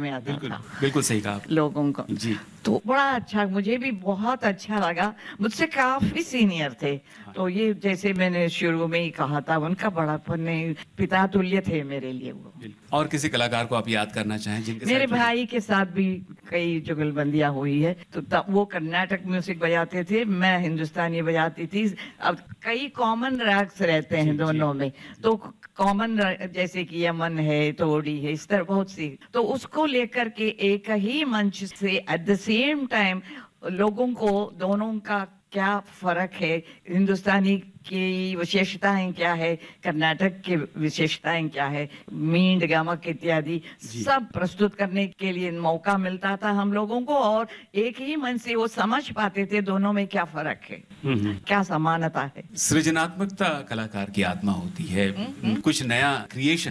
में आता बिल्कुल था बिल्कुल सही कहा आप। लोगों को। जी। तो बड़ा अच्छा, मुझे भी बहुत अच्छा लगा। मुझसे काफी सीनियर थे, तो ये जैसे मैंने शुरू में ही कहा था, उनका बड़ापन नहीं, पिता तुल्य थे मेरे लिए वो। और किसी कलाकार को आप याद करना चाहें जिनके मेरे साथ जुड़े? भाई के साथ भी कई जुगलबंदियां हुई है, तो तब वो कर्नाटक म्यूजिक बजाते थे, मैं हिंदुस्तानी बजाती थी। अब कई कॉमन राग्स रहते हैं दोनों में, तो कॉमन जैसे कि यमन है, तोड़ी है, इस तरह बहुत सी, तो उसको लेकर के एक ही मंच से एट द सेम टाइम लोगों को दोनों का क्या फर्क है, हिंदुस्तानी की विशेषताएं क्या है, कर्नाटक की विशेषताएं क्या है, मींड गमक इत्यादि सब प्रस्तुत करने के लिए मौका मिलता था हम लोगों को, और एक ही मन से वो समझ पाते थे दोनों में क्या फर्क है, क्या समानता है। सृजनात्मकता कलाकार की आत्मा होती है, कुछ नया क्रिएशन।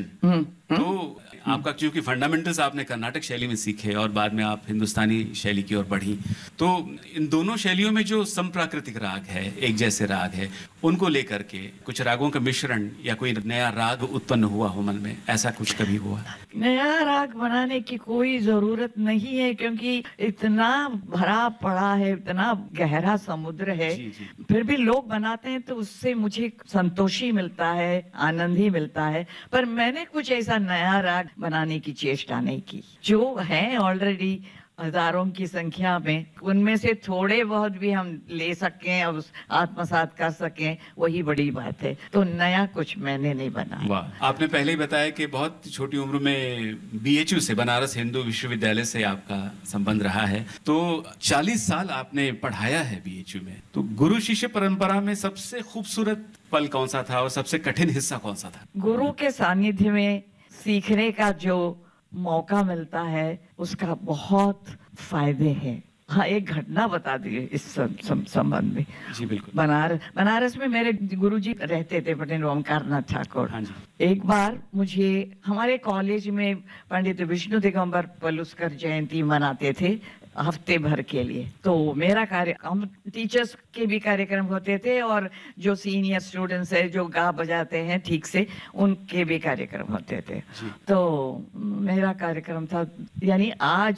तो आपका क्योंकि फंडामेंटल्स आपने कर्नाटक शैली में सीखे और बाद में आप हिंदुस्तानी शैली की ओर बढ़ी, तो इन दोनों शैलियों में जो समप्राकृतिक राग है, एक जैसे राग है, उनको लेकर के कुछ रागों का मिश्रण या कोई नया राग उत्पन्न हुआ हो मन में, ऐसा कुछ कभी हुआ? नया राग बनाने की कोई जरूरत नहीं है, क्योंकि इतना भरा पड़ा है, इतना गहरा समुद्र है। फिर भी लोग बनाते हैं तो उससे मुझे संतोष ही मिलता है, आनंद ही मिलता है। पर मैंने कुछ ऐसा नया राग बनाने की चेष्टा नहीं की। जो है ऑलरेडी हजारों की संख्या में, उनमें से थोड़े बहुत भी हम ले सकें और आत्मसात कर सकें, वही बड़ी बात है। तो नया कुछ मैंने नहीं बनाया। वाह, आपने पहले ही बताया कि बहुत छोटी उम्र में बीएचयू से, बनारस हिंदू विश्वविद्यालय से आपका संबंध रहा है, तो 40 साल आपने पढ़ाया है बीएचयू में। तो गुरु शिष्य परंपरा में सबसे खूबसूरत पल कौन सा था और सबसे कठिन हिस्सा कौन सा था? गुरु के सानिध्य में सीखने का जो मौका मिलता है, उसका बहुत फायदे हैं। हाँ, एक घटना बता दिए इस संबंध में। जी बिल्कुल। बनारस में मेरे गुरुजी रहते थे, पंडित ओमकारनाथ ठाकुर। हाँ जी। एक बार मुझे हमारे कॉलेज में पंडित विष्णु दिगंबर पलुस्कर जयंती मनाते थे हफ्ते भर के लिए। तो मेरा कार्य, हम टीचर्स के भी कार्यक्रम होते थे और जो सीनियर स्टूडेंट्स है जो गा बजाते हैं ठीक से, उनके भी कार्यक्रम होते थे। तो मेरा कार्यक्रम था, यानी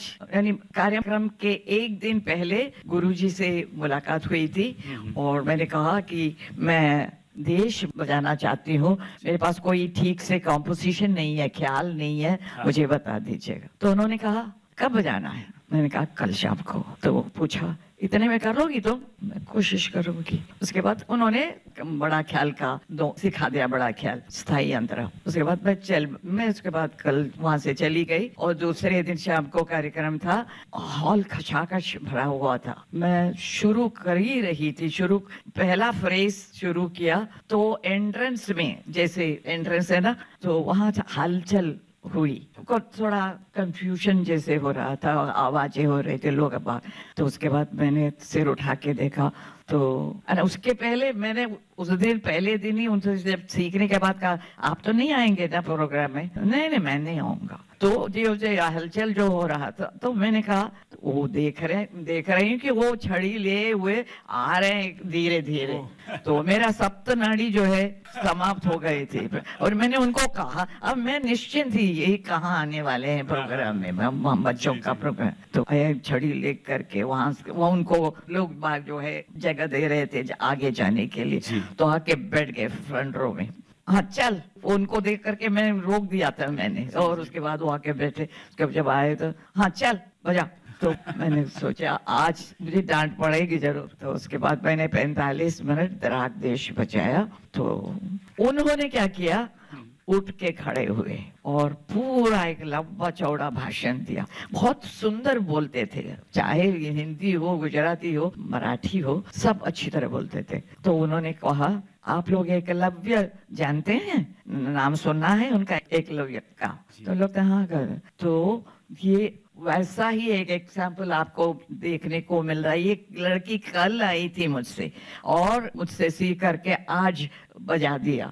कार्यक्रम के एक दिन पहले गुरुजी से मुलाकात हुई थी और मैंने कहा कि मैं देश बजाना चाहती हूँ, मेरे पास कोई ठीक से कॉम्पोजिशन नहीं है, ख्याल नहीं है, मुझे बता दीजिएगा। तो उन्होंने कहा कब बजाना है? मैंने कहा कल शाम को। तो वो पूछा इतने में कर लोगी? तो मैं कोशिश करूंगी। उसके बाद उन्होंने बड़ा ख्याल का सिखा दिया, बड़ा ख्याल, स्थाई अंतरा। उसके बाद मैं उसके बाद कल वहां से चली गई और दूसरे दिन शाम को कार्यक्रम था। हॉल खचाखच भरा हुआ था। मैं शुरू कर ही रही थी, पहला फ्रेज शुरू किया तो एंट्रेंस में, जैसे एंट्रेंस है ना, तो वहां हलचल हुई, थोड़ा कंफ्यूजन जैसे हो रहा था, आवाजें हो रही थी, लोग बात। तो उसके बाद मैंने सिर उठा के देखा, तो उसके पहले मैंने उस दिन पहले दिन ही उनसे जब सीखने के बाद कहा आप तो नहीं आएंगे ना प्रोग्राम में? नहीं मैं नहीं आऊंगा। तो जो हलचल जो हो रहा था, तो मैंने कहा वो देख रहे हैं कि वो छड़ी ले हुए आ रहे हैं धीरे धीरे। तो मेरा सप्त नाड़ी जो है समाप्त हो गए थे और मैंने उनको कहा अब मैं निश्चिंत थी, यही कहाँ आने वाले हैं प्रोग्राम में, हम बच्चों का प्रोग्राम। तो छड़ी ले करके वहां वो उनको लोग बाग जो है जगह दे रहे थे आगे जाने के लिए, तो आके बैठ गए फ्रंट रो में। हाँ चल, उनको देख करके मैंने रोक दिया था मैंने, और उसके बाद वो आके बैठे। उसके जब आए तो हाँ चल बजा। तो मैंने सोचा आज मुझे डांट पड़ेगी जरूर। तो उसके बाद मैंने 45 मिनट राग देश बजाया। तो उन्होंने क्या किया, उठ के खड़े हुए और पूरा एक लंबा चौड़ा भाषण दिया। बहुत सुंदर बोलते थे, चाहे हिंदी हो, गुजराती हो, मराठी हो, सब अच्छी तरह बोलते थे। तो उन्होंने कहा आप लोग एकलव्य जानते हैं, नाम सुना है उनका, एकलव्य का? तो लोग हाँ कर। तो ये वैसा ही एक एग्जाम्पल आपको देखने को मिल रहा है। ये लड़की कल आई थी मुझसे और मुझसे सीख करके आज बजा दिया।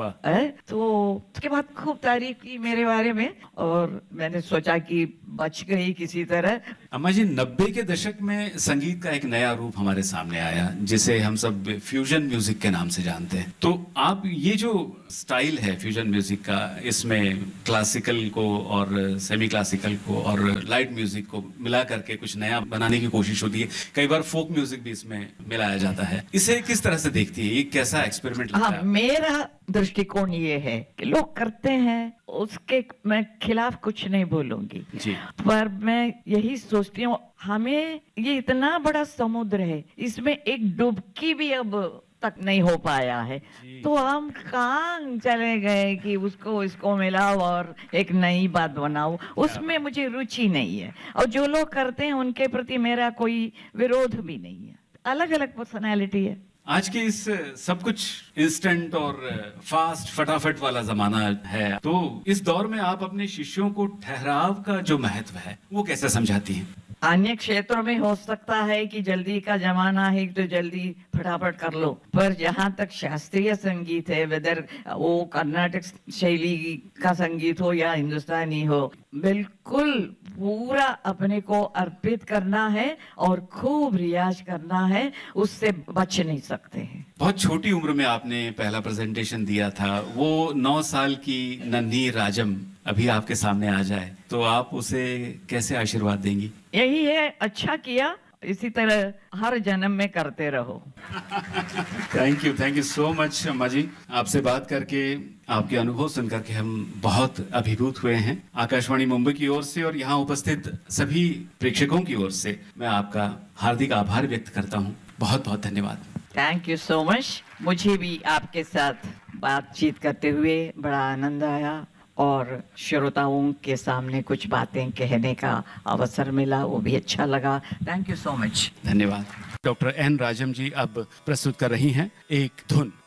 तो उसके बाद खूब तारीफ की मेरे बारे में और मैंने सोचा कि बच गई किसी तरह। अम्मा जी, 90 के दशक में संगीत का एक नया रूप हमारे सामने आया, जिसे हम सब फ्यूजन म्यूजिक के नाम से जानते हैं। तो आप ये जो स्टाइल है फ्यूजन म्यूजिक का, इसमें क्लासिकल को और सेमी क्लासिकल को और लाइट म्यूजिक को मिला करके कुछ नया बनाने की कोशिश होती है। कई बार फोक म्यूजिक भी इसमें मिलाया जाता है। इसे किस तरह से देखती है? ये कैसा एक्सपेरिमेंट लगता है? मेरा दृष्टिकोण ये है कि लोग करते हैं, उसके मैं खिलाफ कुछ नहीं बोलूंगी जी। पर मैं यही सोचती हूँ, हमें ये इतना बड़ा समुद्र है, इसमें एक डुबकी भी अब तक नहीं हो पाया है, तो हम कहाँ चले गए कि उसको इसको मिलाओ और एक नई बात बनाओ। उसमें मुझे रुचि नहीं है, और जो लोग करते हैं उनके प्रति मेरा कोई विरोध भी नहीं है। अलग अलग पर्सनैलिटी है। आज के इस सब कुछ इंस्टेंट और फास्ट फटाफट वाला जमाना है, तो इस दौर में आप अपने शिष्यों को ठहराव का जो महत्व है वो कैसे समझाती हैं? अन्य क्षेत्रों में हो सकता है कि जल्दी का जमाना है तो जल्दी फटाफट कर लो, पर जहाँ तक शास्त्रीय संगीत है, वेदर वो कर्नाटक शैली का संगीत हो या हिंदुस्तानी हो, बिल्कुल पूरा अपने को अर्पित करना है और खूब रियाज करना है, उससे बच नहीं सकते हैं। बहुत छोटी उम्र में आपने पहला प्रेजेंटेशन दिया था, वो 9 साल की नन्ही राजम अभी आपके सामने आ जाए तो आप उसे कैसे आशीर्वाद देंगी? यही है, अच्छा किया, इसी तरह हर जन्म में करते रहो। थैंक यू सो मच अम्मा जी। आपसे बात करके, आपके अनुभव सुन करके हम बहुत अभिभूत हुए हैं। आकाशवाणी मुंबई की ओर से और यहाँ उपस्थित सभी प्रेक्षकों की ओर से मैं आपका हार्दिक आभार व्यक्त करता हूँ। बहुत बहुत धन्यवाद। Thank you so much. मुझे भी आपके साथ बातचीत करते हुए बड़ा आनंद आया और श्रोताओं के सामने कुछ बातें कहने का अवसर मिला, वो भी अच्छा लगा। Thank you so much. धन्यवाद। डॉक्टर एन राजम जी अब प्रस्तुत कर रही हैं एक धुन।